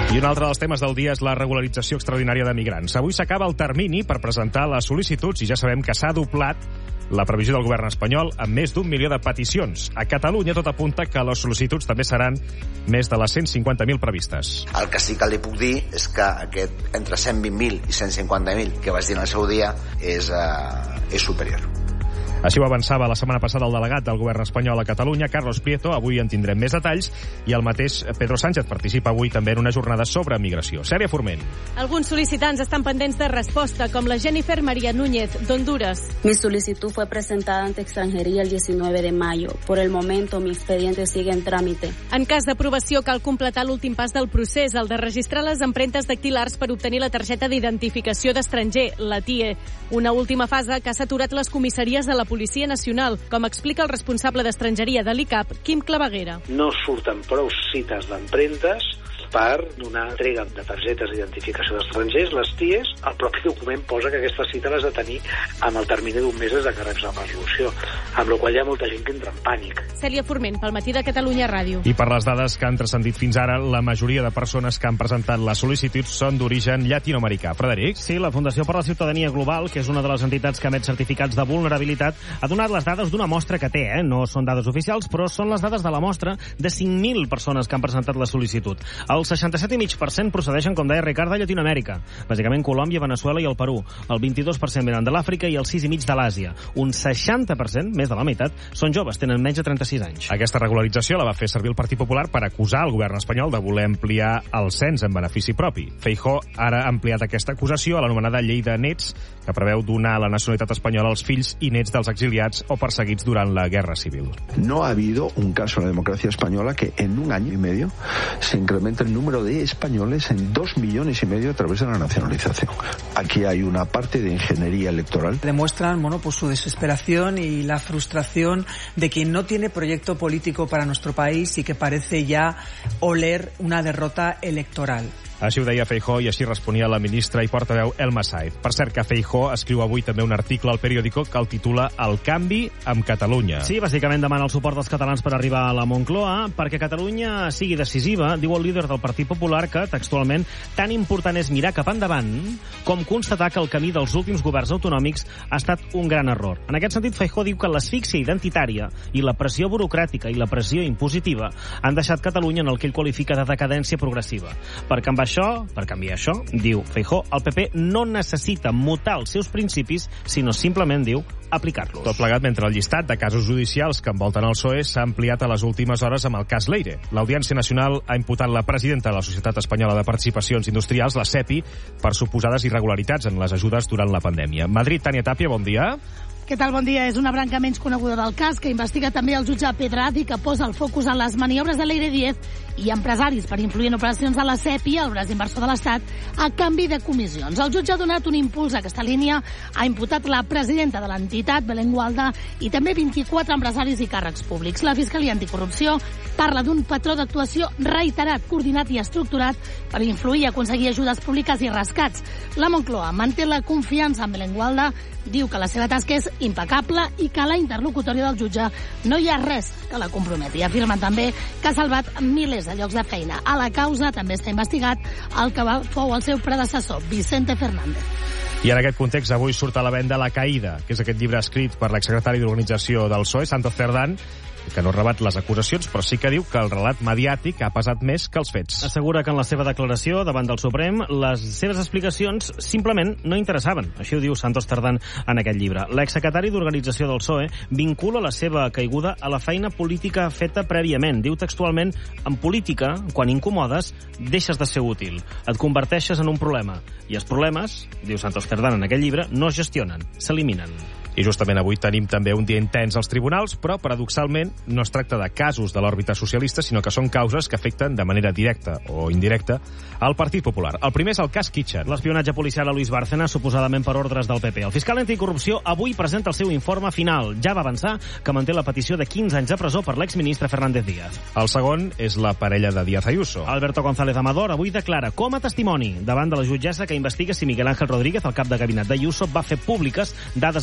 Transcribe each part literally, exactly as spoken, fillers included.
I un altre dels temes del dia és la regularització extraordinària de migrants. Avui s'acaba el termini per presentar les sol·licituds i ja sabem que s'ha doblat la previsió del govern espanyol amb més d'un milió de peticions. A Catalunya tot apunta que les sol·licituds també seran més de les cent cinquanta mil previstes. El que sí que li puc dir és que aquest entre cent vint mil i cent cinquanta mil que vaig dir en el seu dia és, uh, és superior. Així ho avançava la setmana passada el delegat del govern espanyol a Catalunya, Carlos Prieto. Avui en tindrem més detalls i el mateix Pedro Sánchez participa avui també en una jornada sobre migració. Sèria Forment. Alguns sol·licitants estan pendents de resposta, com la Jennifer María Núñez, d'Honduras. Mi solicitud fue presentada ante extranjería el diecinueve de mayo. Por el momento, mi expediente sigue en trámite. En cas d'aprovació, cal completar l'últim pas del procés, el de registrar les empremtes dactilars per obtenir la targeta d'identificació d'estranger, la T I E. Una última fase que ha saturat les comissaries de la Policia Nacional, com explica el responsable d'estrangeria de l'I C A P, Quim Claveguera. No surten prou cites d'empremtes per donar entrega de targetes d'identificació d'estrangers, les T I Es. El propi document posa que aquesta cita l'has de tenir amb el termini d'un mes des de que reps la resolució, amb la qual hi ha molta gent que entra en pànic. Cèlia Forment, pel Matí de Catalunya Ràdio. I per les dades que han transcendit fins ara, la majoria de persones que han presentat les sol·licituds són d'origen llatinoamericà. Frederic? Sí, la Fundació per la Ciutadania Global, que és una de les entitats que emet certificats de vulnerabilitat, ha donat les dades d'una mostra que té, eh? No són dades oficials, però són les dades de la mostra de cinc mil persones que han presentat la sol·licitud. El seixanta-set coma cinc per cent procedeixen, com deia Ricard, de Llatinoamèrica. Bàsicament Colòmbia, Veneçuela i el Perú. El vint-i-dos per cent venen de l'Àfrica i el sis coma cinc per cent de l'Àsia. Un seixanta per cent, més de la meitat, són joves, tenen menys de trenta-sis anys. Aquesta regularització la va fer servir el Partit Popular per acusar el govern espanyol de voler ampliar el cens en benefici propi. Feijóo ara ha ampliat aquesta acusació a l'anomenada llei de nets, que preveu donar la nacionalitat espanyola als fills i nets dels exiliats o perseguits durant la Guerra Civil. No ha habido un caso en la democracia española que en un año y medio se incremente el número de españoles en dos millones y medio a través de la nacionalización. Aquí hay una parte de ingeniería electoral. Demuestran, bueno, pues su desesperación y la frustración de quien no tiene proyecto político para nuestro país y que parece ya oler una derrota electoral. Així ho deia Feijóo i així responia la ministra i portaveu Elma Saez. Per cert que Feijóo escriu avui també un article al periòdico que el titula El canvi amb Catalunya. Sí, bàsicament demana el suport dels catalans per arribar a la Moncloa perquè Catalunya sigui decisiva. Diu el líder del Partit Popular que, textualment, tan important és mirar cap endavant com constatar que el camí dels últims governs autonòmics ha estat un gran error. En aquest sentit, Feijóo diu que l'asfíxia identitària i la pressió burocràtica i la pressió impositiva han deixat Catalunya en el que ell qualifica de decadència progressiva. Perquè amb això, per canviar això, diu Feijóo, el P P no necessita mutar els seus principis, sinó simplement, diu, aplicar-los. Tot plegat mentre el llistat de casos judicials que envolten el P S O E s'ha ampliat a les últimes hores amb el cas Leire. L'Audiència Nacional ha imputat la presidenta de la Societat Espanyola de Participacions Industrials, la SEPI, per suposades irregularitats en les ajudes durant la pandèmia. Madrid, Tània Tàpia, bon dia. Què tal? Bon dia. És una branca menys coneguda del cas que investiga també el jutge Pedrad i que posa el focus en les maniobres de Leire Díez i empresaris per influir en operacions de la SEPI, el braç inversor de l'Estat, a canvi de comissions. El jutge ha donat un impuls a aquesta línia, ha imputat la presidenta de l'entitat, Belén Gualda, i també vint-i-quatre empresaris i càrrecs públics. La Fiscalia Anticorrupció parla d'un patró d'actuació reiterat, coordinat i estructurat per influir i aconseguir ajudes públiques i rescats. La Moncloa manté la confiança en Belén Gualda, diu que la seva tasca és impecable i que a la interlocutòria del jutge no hi ha res que la comprometi. Afirmen també que ha salvat milers de llocs de feina. A la causa també està investigat el que va, fou el seu predecessor, Vicente Fernández. I en aquest context avui surt a la venda La Caïda, que és aquest llibre escrit per l'exsecretari d'Organització del P S O E, Santos Cerdán, que no rebat les acusacions, però sí que diu que el relat mediàtic ha pesat més que els fets. Assegura que en la seva declaració davant del Suprem les seves explicacions simplement no interessaven. Així ho diu Santos Cerdán en aquest llibre. L'exsecretari d'Organització del P S O E vincula la seva caiguda a la feina política feta prèviament. Diu textualment: en política, quan incomodes, deixes de ser útil. Et converteixes en un problema. I els problemes, diu Santos Cerdán en aquest llibre, no es gestionen, s'eliminen. I justament avui tenim també un dia intens als tribunals, però paradoxalment no es tracta de casos de l'òrbita socialista, sinó que són causes que afecten de manera directa o indirecta al Partit Popular. El primer és el cas Kitchen. L'espionatge policial a Luis Bárcenas, suposadament per ordres del P P. El fiscal anticorrupció avui presenta el seu informe final. Ja va avançar que manté la petició de quinze anys de presó per l'exministre Fernández Díaz. El segon és la parella de Díaz Ayuso. Alberto González Amador avui declara com a testimoni davant de la jutgessa que investiga si Miguel Ángel Rodríguez, el cap de gabinet d'Ayuso, va fer públiques dades de periodistes.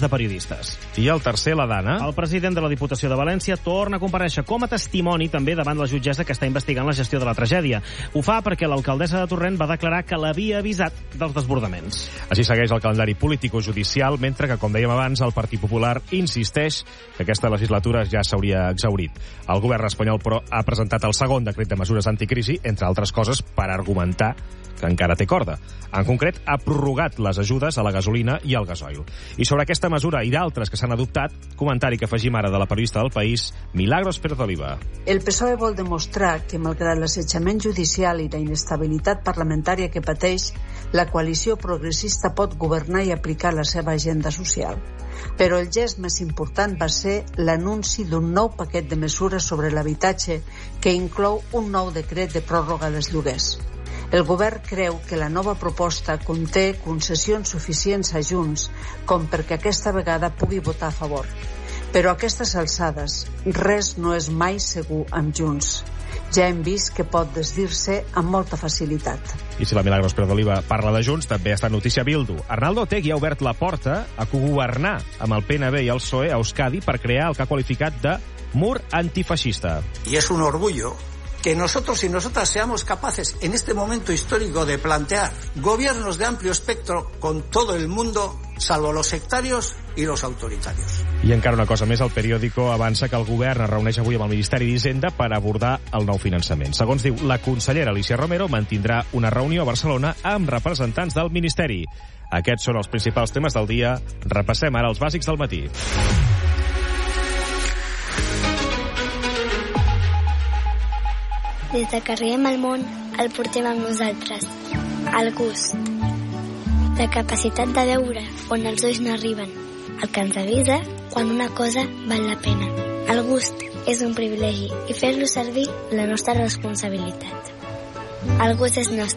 socialistes. I el tercer, la Dana. El president de la Diputació de València torna a comparèixer com a testimoni també davant la jutgessa que està investigant la gestió de la tragèdia. Ho fa perquè l'alcaldessa de Torrent va declarar que l'havia avisat dels desbordaments. Així segueix el calendari político-judicial, mentre que, com dèiem abans, el Partit Popular insisteix que aquesta legislatura ja s'hauria exhaurit. El govern espanyol, però, ha presentat el segon decret de mesures anticrisi, entre altres coses, per argumentar que encara té corda. En concret, ha prorrogat les ajudes a la gasolina i al gasoil. I sobre aquesta mesura i d'altres que s'han adoptat, comentari que afegim ara de la periodista del País, Milagros Pérez Oliva. El P S O E vol demostrar que, malgrat l'assetjament judicial i la inestabilitat parlamentària que pateix, la coalició progressista pot governar i aplicar la seva agenda social. Però el gest més important va ser l'anunci d'un nou paquet de mesures sobre l'habitatge que inclou un nou decret de pròrroga dels lloguers. El govern creu que la nova proposta conté concessions suficients a Junts com perquè aquesta vegada pugui votar a favor. Però a aquestes alçades, res no és mai segur amb Junts. Ja hem vist que pot desdir-se amb molta facilitat. I si la Milagros Pérez Oliva parla de Junts, també ha estat notícia Bildu. Arnaldo Otegi ha obert la porta a cogovernar amb el P N V i el P S O E a Euskadi per crear el que ha qualificat de mur antifeixista. Y es un orgullo que nosotros y nosotras seamos capaces en este momento histórico de plantear gobiernos de amplio espectro con todo el mundo, salvo los sectarios i los autoritarios. I encara una cosa més, el periòdico avança que el govern es reuneix avui amb el Ministeri d'Hisenda per abordar el nou finançament. Segons diu, la consellera Alicia Romero mantindrà una reunió a Barcelona amb representants del Ministeri. Aquests són els principals temes del dia. Repassem ara els bàsics del matí. Des que arribem al món, el portem amb nosaltres. El gust. La capacitat de veure on els ulls no arriben. El que ens avisa quan una cosa val la pena. El gust és un privilegi i fer-lo servir la nostra responsabilitat. El gust és nostre.